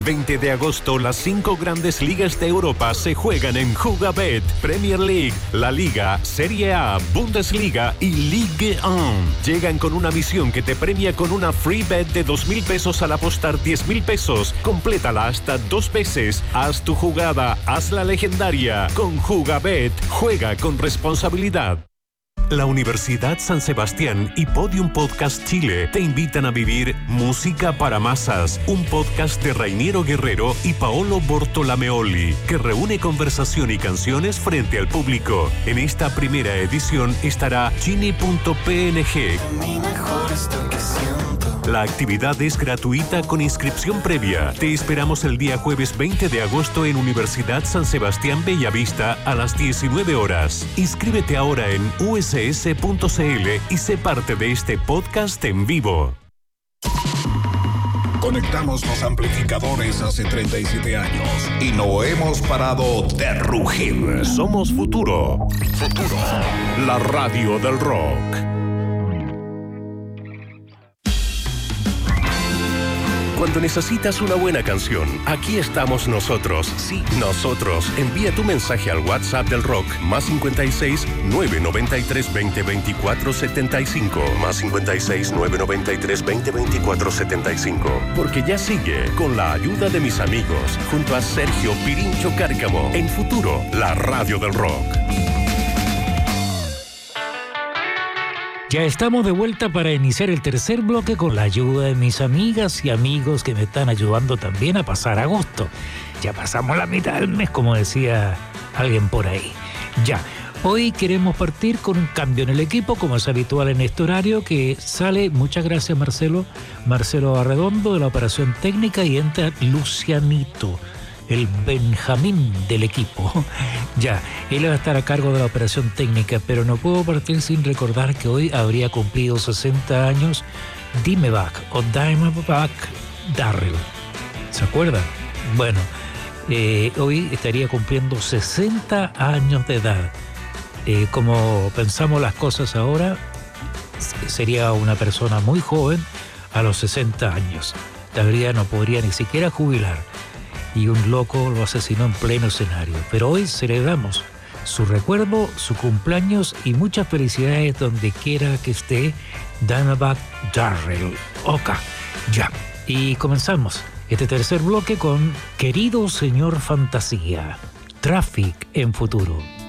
20 de agosto, las 5 grandes ligas de Europa se juegan en Jugabet. Premier League, La Liga, Serie A, Bundesliga y Ligue 1. Llegan con una misión que te premia con una free bet de 2,000 pesos al apostar 10,000 pesos. Complétala hasta 2 veces. Haz tu jugada, hazla legendaria. Con Jugabet, juega con responsabilidad. La Universidad San Sebastián y Podium Podcast Chile te invitan a vivir Música para Masas, un podcast de Rainiero Guerrero y Paolo Bortolameoli, que reúne conversación y canciones frente al público. En esta primera edición estará Chini.png. La actividad es gratuita con inscripción previa. Te esperamos el día jueves 20 de agosto en Universidad San Sebastián Bellavista a las 19 horas. Inscríbete ahora en uss.cl y sé parte de este podcast en vivo. Conectamos los amplificadores hace 37 años y no hemos parado de rugir. Somos Futuro. Futuro, la radio del rock. Cuando necesitas una buena canción, aquí estamos nosotros. Sí, nosotros. Envía tu mensaje al WhatsApp del rock, +56 993 20 24 75. +56 993 20 24 75. Porque ya sigue, con la ayuda de mis amigos, junto a Sergio Pirincho Cárcamo, en Futuro, la radio del rock. Ya estamos de vuelta para iniciar el tercer bloque con la ayuda de mis amigas y amigos que me están ayudando también a pasar agosto. Ya pasamos la mitad del mes, como decía alguien por ahí. Ya, hoy queremos partir con un cambio en el equipo, como es habitual en este horario, que sale, muchas gracias Marcelo Arredondo de la operación técnica, y entra Lucianito, el Benjamín del equipo. Ya, él va a estar a cargo de la operación técnica, pero no puedo partir sin recordar que hoy habría cumplido 60 años Dimebag o Dimebag Darrell. ¿Se acuerdan? Bueno, hoy estaría cumpliendo 60 años de edad. Como pensamos las cosas ahora, sería una persona muy joven a los 60 años. Todavía no podría ni siquiera jubilar. Y un loco lo asesinó en pleno escenario. Pero hoy celebramos su recuerdo, su cumpleaños y muchas felicidades donde quiera que esté Dimebag Darrell. Ok, ya. Y comenzamos este tercer bloque con Querido Señor Fantasía, Traffic en Futuro.